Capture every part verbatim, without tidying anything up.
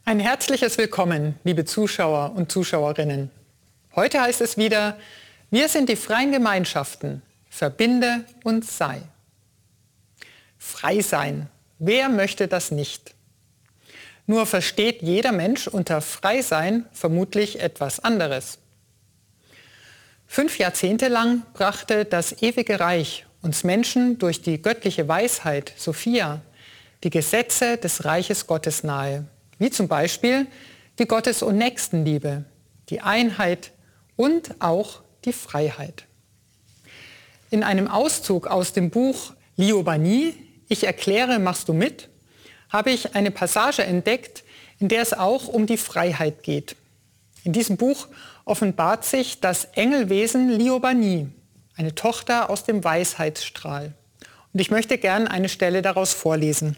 Ein herzliches Willkommen, liebe Zuschauer und Zuschauerinnen. Heute heißt es wieder, wir sind die freien Gemeinschaften, verbinde und sei. Frei sein, wer möchte das nicht? Nur versteht jeder Mensch unter frei sein vermutlich etwas anderes. Fünf Jahrzehnte lang brachte das ewige Reich uns Menschen durch die göttliche Weisheit, Sophia, die Gesetze des Reiches Gottes nahe, wie zum Beispiel die Gottes- und Nächstenliebe, die Einheit und auch die Freiheit. In einem Auszug aus dem Buch Liobanie, Ich erkläre, machst du mit?, habe ich eine Passage entdeckt, in der es auch um die Freiheit geht. In diesem Buch offenbart sich das Engelwesen Liobanie, eine Tochter aus dem Weisheitsstrahl. Und ich möchte gern eine Stelle daraus vorlesen.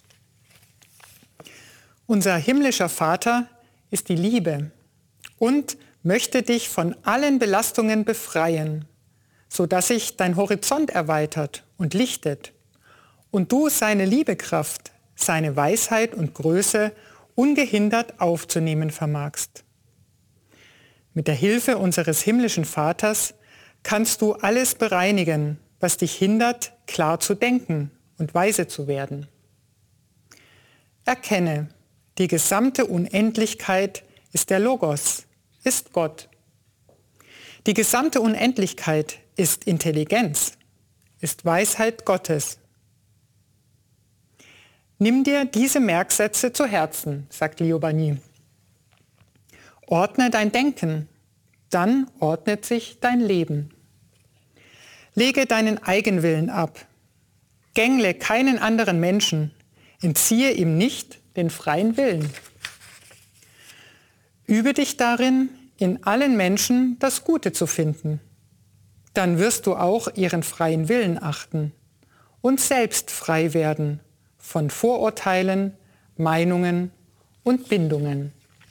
Unser himmlischer Vater ist die Liebe und möchte dich von allen Belastungen befreien, sodass sich dein Horizont erweitert und lichtet und du seine Liebekraft, seine Weisheit und Größe ungehindert aufzunehmen vermagst. Mit der Hilfe unseres himmlischen Vaters kannst du alles bereinigen, was dich hindert, klar zu denken und weise zu werden. Erkenne, die gesamte Unendlichkeit ist der Logos, ist Gott. Die gesamte Unendlichkeit ist Intelligenz, ist Weisheit Gottes. Nimm dir diese Merksätze zu Herzen, sagt Liobanie. Ordne dein Denken, dann ordnet sich dein Leben. Lege deinen Eigenwillen ab. Gängle keinen anderen Menschen, entziehe ihm nicht den freien Willen. Übe dich darin, in allen Menschen das Gute zu finden. Dann wirst du auch ihren freien Willen achten und selbst frei werden von Vorurteilen, Meinungen und Bindungen.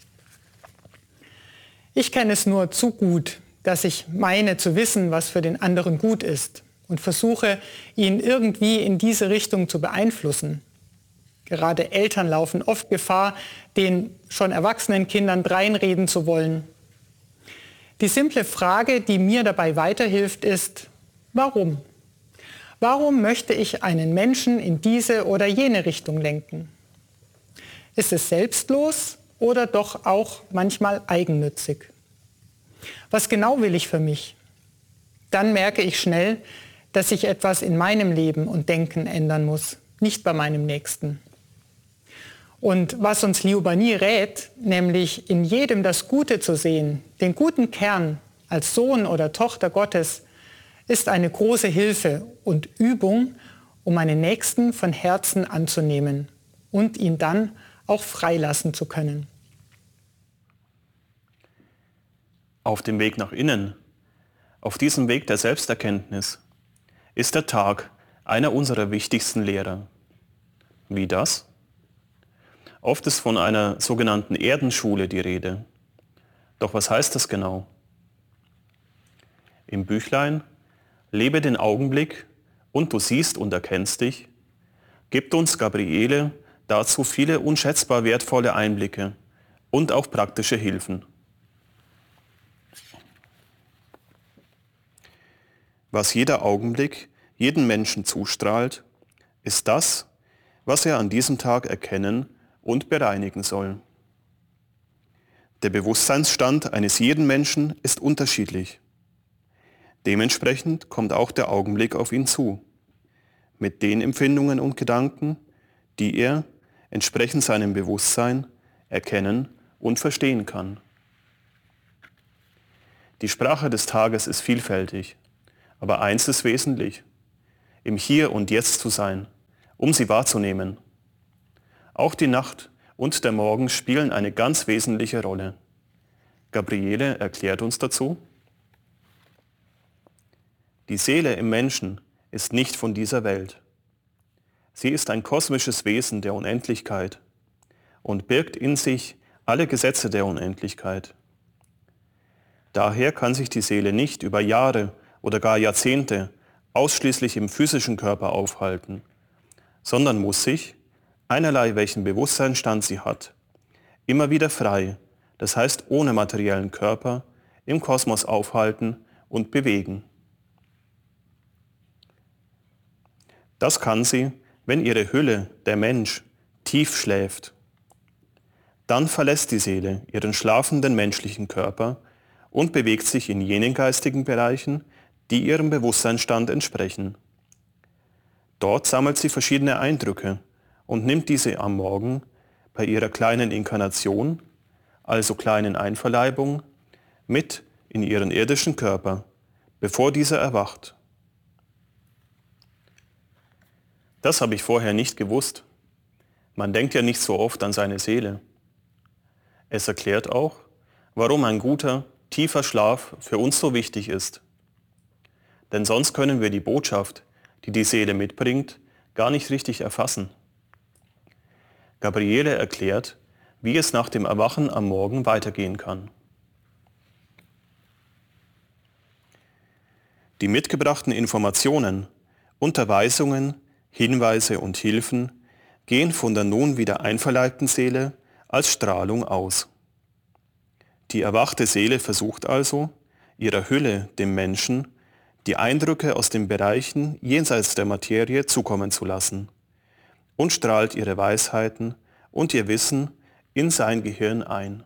Ich kenne es nur zu gut, dass ich meine zu wissen, was für den anderen gut ist und versuche, ihn irgendwie in diese Richtung zu beeinflussen. Gerade Eltern laufen oft Gefahr, den schon erwachsenen Kindern dreinreden zu wollen. Die simple Frage, die mir dabei weiterhilft, ist, warum? Warum möchte ich einen Menschen in diese oder jene Richtung lenken? Ist es selbstlos oder doch auch manchmal eigennützig? Was genau will ich für mich? Dann merke ich schnell, dass sich etwas in meinem Leben und Denken ändern muss, nicht bei meinem Nächsten. Und was uns Liobanie rät, nämlich in jedem das Gute zu sehen, den guten Kern als Sohn oder Tochter Gottes, ist eine große Hilfe und Übung, um meinen Nächsten von Herzen anzunehmen und ihn dann auch freilassen zu können. Auf dem Weg nach innen, auf diesem Weg der Selbsterkenntnis, ist der Tag einer unserer wichtigsten Lehrer. Wie das? Oft ist von einer sogenannten Erdenschule die Rede. Doch was heißt das genau? Im Büchlein Lebe den Augenblick und du siehst und erkennst dich, gibt uns Gabriele dazu viele unschätzbar wertvolle Einblicke und auch praktische Hilfen. Was jeder Augenblick jeden Menschen zustrahlt, ist das, was er an diesem Tag erkennen und bereinigen soll. Der Bewusstseinsstand eines jeden Menschen ist unterschiedlich. Dementsprechend kommt auch der Augenblick auf ihn zu, mit den Empfindungen und Gedanken, die er, entsprechend seinem Bewusstsein, erkennen und verstehen kann. Die Sprache des Tages ist vielfältig, aber eins ist wesentlich, im Hier und Jetzt zu sein, um sie wahrzunehmen. Auch die Nacht und der Morgen spielen eine ganz wesentliche Rolle. Gabriele erklärt uns dazu: Die Seele im Menschen ist nicht von dieser Welt. Sie ist ein kosmisches Wesen der Unendlichkeit und birgt in sich alle Gesetze der Unendlichkeit. Daher kann sich die Seele nicht über Jahre oder gar Jahrzehnte ausschließlich im physischen Körper aufhalten, sondern muss sich, einerlei welchen Bewusstseinsstand sie hat, immer wieder frei, das heißt ohne materiellen Körper, im Kosmos aufhalten und bewegen. Das kann sie, wenn ihre Hülle, der Mensch, tief schläft. Dann verlässt die Seele ihren schlafenden menschlichen Körper und bewegt sich in jenen geistigen Bereichen, die ihrem Bewusstseinsstand entsprechen. Dort sammelt sie verschiedene Eindrücke und nimmt diese am Morgen bei ihrer kleinen Inkarnation, also kleinen Einverleibung, mit in ihren irdischen Körper, bevor dieser erwacht. Das habe ich vorher nicht gewusst. Man denkt ja nicht so oft an seine Seele. Es erklärt auch, warum ein guter, tiefer Schlaf für uns so wichtig ist. Denn sonst können wir die Botschaft, die die Seele mitbringt, gar nicht richtig erfassen. Gabriele erklärt, wie es nach dem Erwachen am Morgen weitergehen kann. Die mitgebrachten Informationen, Unterweisungen, Hinweise und Hilfen gehen von der nun wieder einverleibten Seele als Strahlung aus. Die erwachte Seele versucht also, ihrer Hülle, dem Menschen, die Eindrücke aus den Bereichen jenseits der Materie zukommen zu lassen und strahlt ihre Weisheiten und ihr Wissen in sein Gehirn ein.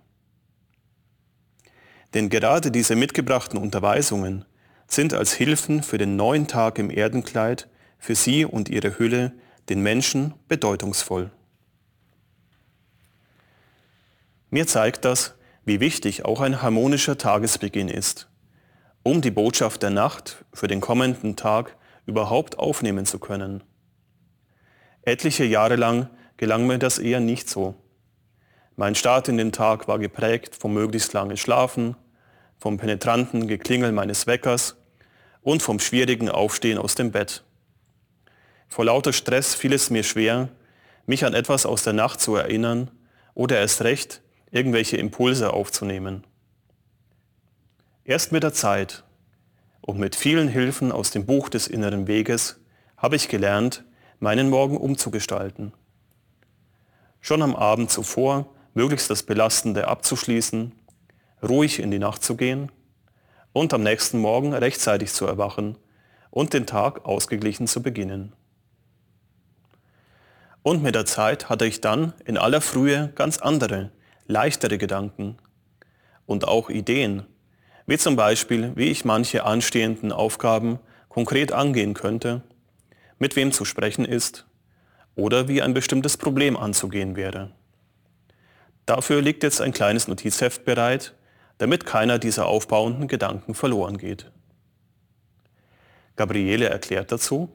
Denn gerade diese mitgebrachten Unterweisungen sind als Hilfen für den neuen Tag im Erdenkleid für sie und ihre Hülle, den Menschen, bedeutungsvoll. Mir zeigt das, wie wichtig auch ein harmonischer Tagesbeginn ist, um die Botschaft der Nacht für den kommenden Tag überhaupt aufnehmen zu können. Etliche Jahre lang gelang mir das eher nicht so. Mein Start in den Tag war geprägt vom möglichst langen Schlafen, vom penetranten Geklingel meines Weckers und vom schwierigen Aufstehen aus dem Bett. Vor lauter Stress fiel es mir schwer, mich an etwas aus der Nacht zu erinnern oder erst recht, irgendwelche Impulse aufzunehmen. Erst mit der Zeit und mit vielen Hilfen aus dem Buch des inneren Weges habe ich gelernt, meinen Morgen umzugestalten. Schon am Abend zuvor möglichst das Belastende abzuschließen, ruhig in die Nacht zu gehen und am nächsten Morgen rechtzeitig zu erwachen und den Tag ausgeglichen zu beginnen. Und mit der Zeit hatte ich dann in aller Frühe ganz andere, leichtere Gedanken und auch Ideen, wie zum Beispiel, wie ich manche anstehenden Aufgaben konkret angehen könnte, mit wem zu sprechen ist oder wie ein bestimmtes Problem anzugehen wäre. Dafür liegt jetzt ein kleines Notizheft bereit, damit keiner dieser aufbauenden Gedanken verloren geht. Gabriele erklärt dazu: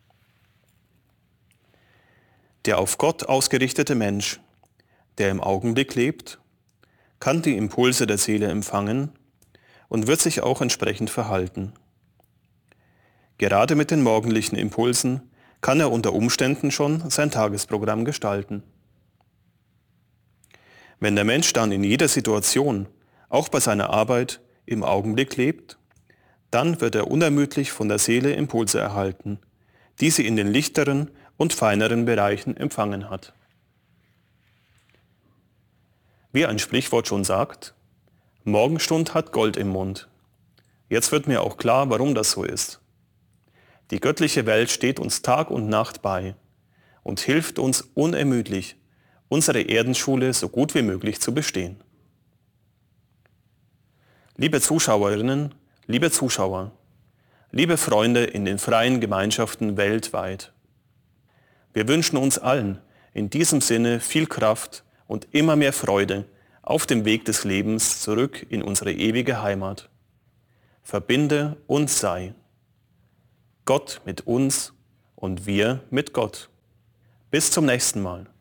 Der auf Gott ausgerichtete Mensch, der im Augenblick lebt, kann die Impulse der Seele empfangen und wird sich auch entsprechend verhalten. Gerade mit den morgendlichen Impulsen kann er unter Umständen schon sein Tagesprogramm gestalten. Wenn der Mensch dann in jeder Situation, auch bei seiner Arbeit, im Augenblick lebt, dann wird er unermüdlich von der Seele Impulse erhalten, die sie in den lichteren und feineren Bereichen empfangen hat. Wie ein Sprichwort schon sagt, Morgenstund hat Gold im Mund. Jetzt wird mir auch klar, warum das so ist. Die göttliche Welt steht uns Tag und Nacht bei und hilft uns unermüdlich, unsere Erdenschule so gut wie möglich zu bestehen. Liebe Zuschauerinnen, liebe Zuschauer, liebe Freunde in den freien Gemeinschaften weltweit, wir wünschen uns allen in diesem Sinne viel Kraft und immer mehr Freude auf dem Weg des Lebens zurück in unsere ewige Heimat. Verbinde und sei. Gott mit uns und wir mit Gott. Bis zum nächsten Mal.